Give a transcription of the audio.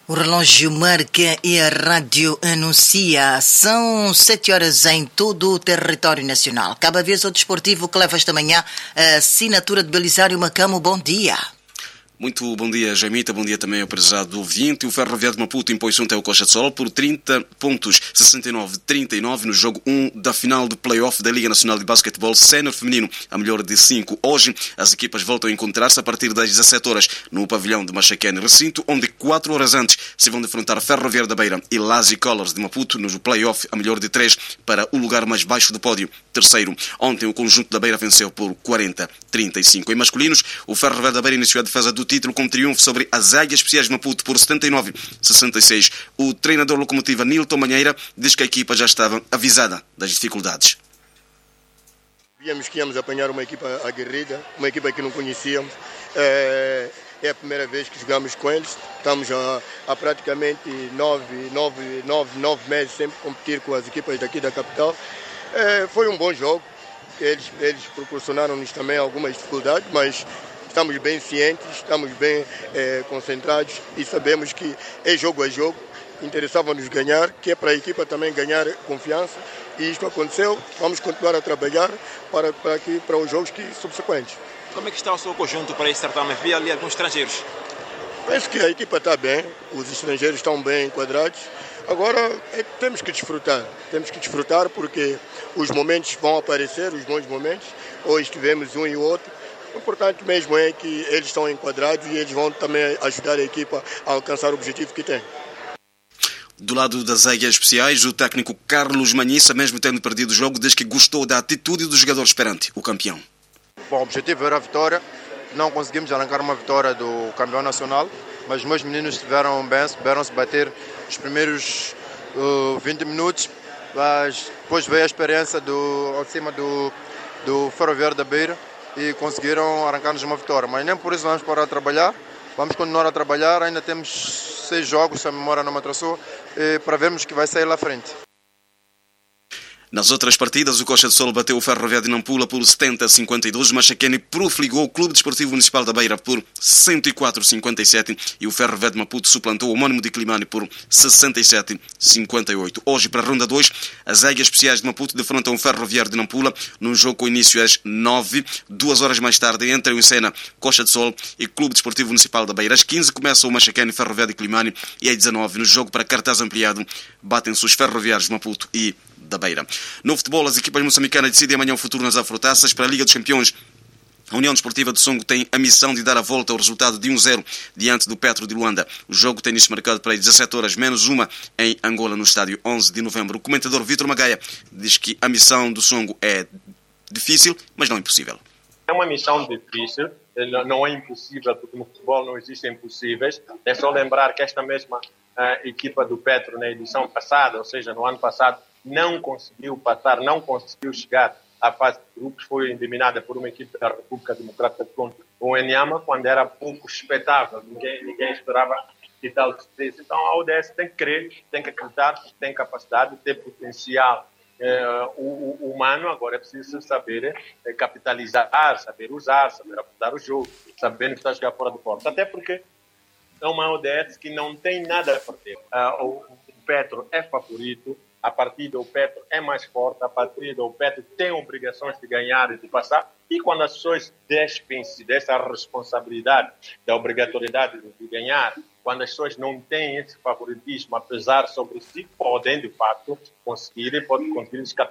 O relógio marca e a rádio anuncia. São 7 horas em todo o território nacional. Cabo Verde ao Desportivo que leva esta manhã a assinatura de Belisário Macamo. Bom dia. Muito bom dia, Jaimita. Bom dia também ao prezado ouvinte. O Ferroviário de Maputo impôs ontem ao Coxa de Sol por 30 pontos, 69-39 no jogo 1 da final do play-off da Liga Nacional de Basquetebol Sénior Feminino, a melhor de 5. Hoje, as equipas voltam a encontrar-se a partir das 17 horas no pavilhão de Machaquene, recinto, onde 4 horas antes se vão defrontar Ferroviário da Beira e Lazy Colors de Maputo no play-off, a melhor de 3, para o lugar mais baixo do pódio, terceiro. Ontem, o conjunto da Beira venceu por 40-35. Em masculinos, o Ferroviário da Beira iniciou a defesa do título com triunfo sobre as Águias Especiais de Maputo por 79-66. O treinador locomotiva Nilton Manheira diz que a equipa já estava avisada das dificuldades. Víamos que íamos apanhar uma equipa aguerrida, uma equipa que não conhecíamos. É a primeira vez que jogamos com eles. Estamos há praticamente 9 meses sempre a competir com as equipas daqui da capital. Foi um bom jogo. Eles proporcionaram-nos também algumas dificuldades, mas estamos bem cientes, estamos bem concentrados e sabemos que é jogo a jogo. Interessava-nos ganhar, que é para a equipa também ganhar confiança. E isto aconteceu. Vamos continuar a trabalhar para os jogos subsequentes. Como é que está o seu conjunto para esse certame? Vi ali alguns estrangeiros. Penso que a equipa está bem, os estrangeiros estão bem enquadrados. Agora temos que desfrutar porque os momentos vão aparecer, os bons momentos. Hoje tivemos um e o outro. O importante mesmo é que eles estão enquadrados e eles vão também ajudar a equipa a alcançar o objetivo que tem. Do lado das Águias Especiais, o técnico Carlos Manhissa, mesmo tendo perdido o jogo, diz que gostou da atitude dos jogadores perante o campeão. Bom, o objetivo era a vitória. Não conseguimos arrancar uma vitória do campeão nacional, mas os meus meninos estiveram bem, souberam-se bater os primeiros 20 minutos, mas depois veio a experiência ao cima do Ferroviário da Beira e conseguiram arrancar-nos uma vitória. Mas nem por isso vamos parar de trabalhar, vamos continuar a trabalhar, ainda temos 6 jogos, se a memória não me atrasou, para vermos que vai sair lá à frente. Nas outras partidas, o Coxa de Sol bateu o Ferroviário de Nampula por 70-52, Machaquene profligou o Clube Desportivo Municipal da Beira por 104-57 e o Ferroviário de Maputo suplantou o homónimo de Climane por 67-58. Hoje, para a ronda 2, as Águias Especiais de Maputo defrontam o Ferroviário de Nampula num jogo com início às 9, 2 horas mais tarde entram em cena Coxa de Sol e Clube Desportivo Municipal da Beira. Às 15 começa o Machaquene Ferroviário de Climane e às 19, no jogo para cartaz ampliado, batem-se os Ferroviários de Maputo e da Beira. No futebol, as equipas moçambicanas decidem amanhã o futuro nas Afrotaças. Para a Liga dos Campeões, a União Desportiva do Songo tem a missão de dar a volta ao resultado de 1-0 diante do Petro de Luanda. O jogo tem início marcado para as 17 horas menos uma em Angola, no estádio 11 de novembro. O comentador Vítor Magaia diz que a missão do Songo é difícil, mas não impossível. É uma missão difícil, não é impossível, porque no futebol não existem impossíveis. É só lembrar que esta mesma equipa do Petro, na edição passada, ou seja, no ano passado, não conseguiu passar, não conseguiu chegar à fase de grupos, foi eliminada por uma equipe da República Democrática do Congo, o Enyama, quando era pouco expectável, ninguém esperava que tal sucesso. Então a ODS tem que crer, tem que acreditar, tem capacidade, tem potencial humano. Agora é preciso saber capitalizar, saber usar, saber apontar o jogo, saber que está a jogar fora do porto. Até porque é uma ODS que não tem nada a perder. O Petro é favorito, a partida o Petro é mais forte, a partida o Petro tem obrigações de ganhar e de passar, e quando as pessoas despem-se dessa responsabilidade, da obrigatoriedade de ganhar, quando as pessoas não têm esse favoritismo, apesar sobre si, podem de facto conseguir escapar.